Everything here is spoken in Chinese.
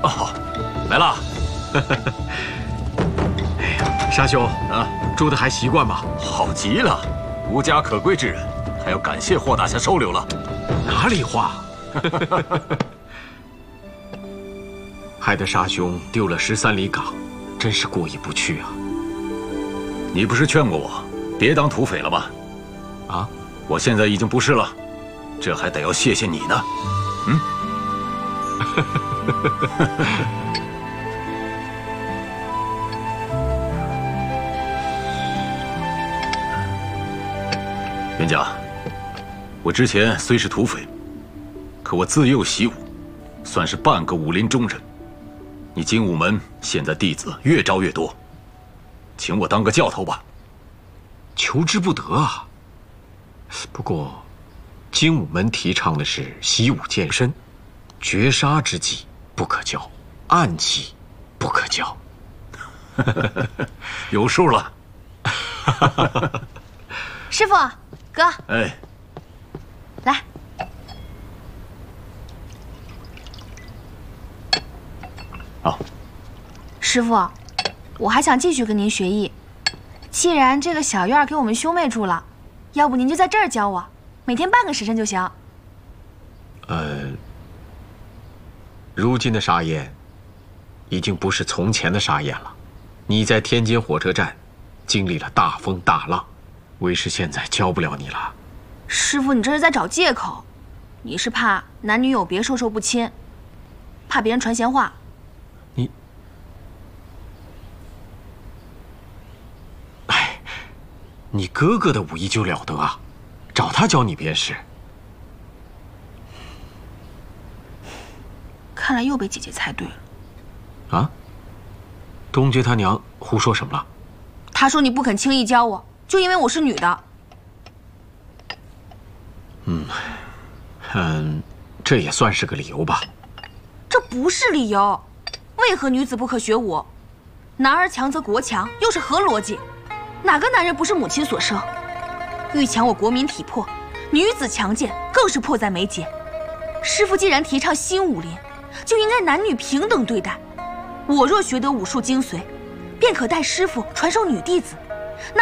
哦，来了。 哎呀，沙兄啊，住的还习惯吗？ 好极了，无家可归之人，还要感谢霍大侠收留了。 哪里话？害得沙兄丢了13里岗，真是过意不去啊！ 你不是劝过我别当土匪了吗？ 啊， 我现在已经不是了，这还得要谢谢你呢。嗯。袁家，我之前虽是土匪，可我自幼习武，算是半个武林中人。你精武门现在弟子越招越多，请我当个教头吧。 求之不得啊！不过，精武门提倡的是习武健身，绝杀之技不可教，暗器不可教。 有数了。 师傅，哥， 哎， 来。 好。 师傅，我还想继续跟您学艺。既然这个小院给我们兄妹住了，要不您就在这儿教我，每天半个时辰就行。 如今的沙燕，已经不是从前的沙燕了。你在天津火车站，经历了大风大浪，为师现在教不了你了。 师傅，你这是在找借口，你是怕男女有别，授受不亲，怕别人传闲话。 你哥哥的武艺就了得啊，找他教你便是。 看来又被姐姐猜对了。 啊？东爵他娘胡说什么了？ 她说你不肯轻易教我，就因为我是女的。 这也算是个理由吧。 这不是理由，为何女子不可学武？男儿强则国强，又是何逻辑？哪个男人不是母亲所生？欲强我国民体魄，女子强健更是迫在眉睫。师父既然提倡新武林，就应该男女平等对待。我若学得武术精髓，便可带师父传授女弟子，